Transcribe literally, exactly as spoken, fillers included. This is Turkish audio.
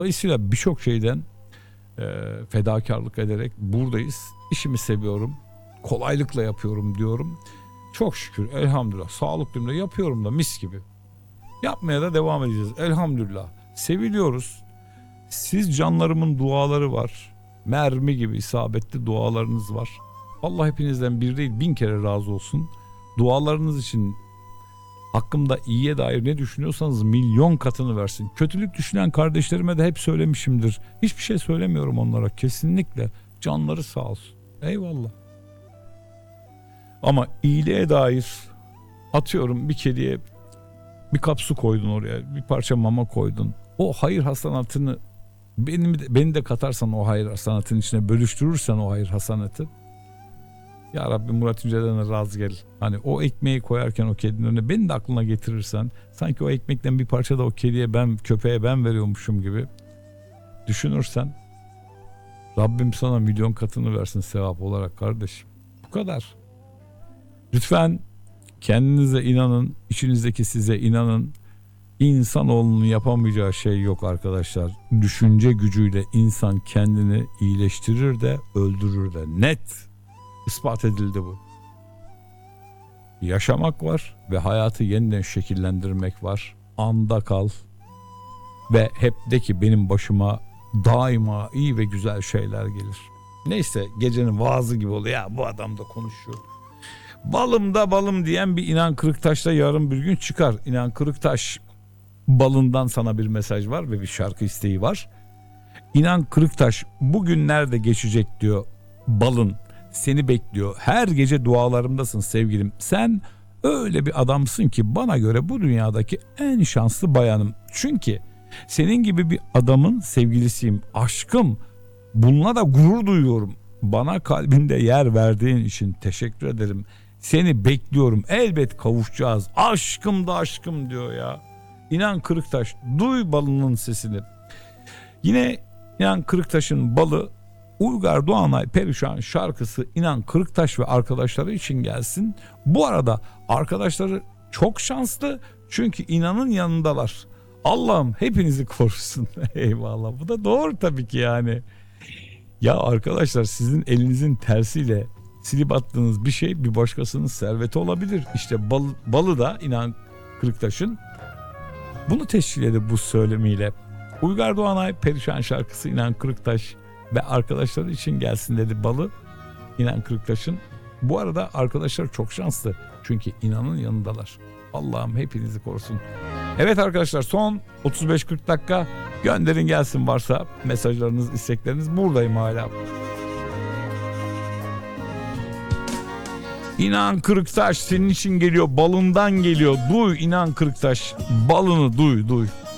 Dolayısıyla birçok şeyden e, fedakarlık ederek buradayız. İşimi seviyorum. Kolaylıkla yapıyorum diyorum. Çok şükür elhamdülillah sağlıklıyım da yapıyorum da mis gibi. Yapmaya da devam edeceğiz elhamdülillah. Seviliyoruz. Siz canlarımın duaları var. Mermi gibi isabetli dualarınız var. Allah hepinizden bir değil bin kere razı olsun. Dualarınız için hakkımda iyiye dair ne düşünüyorsanız milyon katını versin. Kötülük düşünen kardeşlerime de hep söylemişimdir. Hiçbir şey söylemiyorum onlara kesinlikle. Canları sağ olsun. Eyvallah. Ama iyiliğe dair atıyorum bir kediye bir kap su koydun oraya, bir parça mama koydun. O hayır hasanatını beni de, beni de katarsan o hayır hasanatının içine bölüştürürsen o hayır hasanatı. Ya Rabbi Murat Yüce'den razı gel. Hani o ekmeği koyarken o kedinin önüne beni de aklına getirirsen sanki o ekmekten bir parça da o kediye ben köpeğe ben veriyormuşum gibi düşünürsen Rabbim sana milyon katını versin sevap olarak kardeşim. Bu kadar. Lütfen kendinize inanın, içinizdeki size inanın. İnsanoğlunun yapamayacağı şey yok arkadaşlar. Düşünce gücüyle insan kendini iyileştirir de öldürür de. Net ispat edildi bu. Yaşamak var ve hayatı yeniden şekillendirmek var. Anda kal ve hep de ki benim başıma daima iyi ve güzel şeyler gelir. Neyse gecenin vaazı gibi oluyor. Ya bu adam da konuşuyor. Balım da balım diyen bir İnan Kırıktaş'ta yarın bir gün çıkar. İnan Kırıktaş balından sana bir mesaj var ve bir şarkı isteği var. İnan Kırıktaş bugün nerede geçecek diyor balın. Seni bekliyor. Her gece dualarımdasın sevgilim. Sen öyle bir adamsın ki bana göre bu dünyadaki en şanslı bayanım. Çünkü senin gibi bir adamın sevgilisiyim. Aşkım. Bununla da gurur duyuyorum. Bana kalbinde yer verdiğin için teşekkür ederim. Seni bekliyorum. Elbet kavuşacağız. Aşkım da aşkım diyor ya. İnan Kırıktaş. Duy balının sesini. Yine İnan Kırıktaş'ın balı Uygar Doğanay Perişan şarkısı İnan Kırıktaş ve arkadaşları için gelsin. Bu arada arkadaşları çok şanslı çünkü İnan'ın yanındalar. Allah'ım hepinizi korusun. Eyvallah. Bu da doğru tabii ki yani. Ya arkadaşlar sizin elinizin tersiyle silip attığınız bir şey bir başkasının serveti olabilir. İşte bal, balı da İnan Kırıktaş'ın bunu teşkil edip bu söylemiyle Uygar Doğanay Perişan şarkısı İnan Kırıktaş ve arkadaşları için gelsin dedi balı İnan Kırıktaş'ın. Bu arada arkadaşlar çok şanslı çünkü İnan'ın yanındalar. Allah'ım hepinizi korusun. Evet arkadaşlar son otuz beş kırk dakika gönderin gelsin varsa mesajlarınız, istekleriniz, buradayım hala. İnan Kırıktaş senin için geliyor, balından geliyor. Duy İnan Kırıktaş, balını duy duy.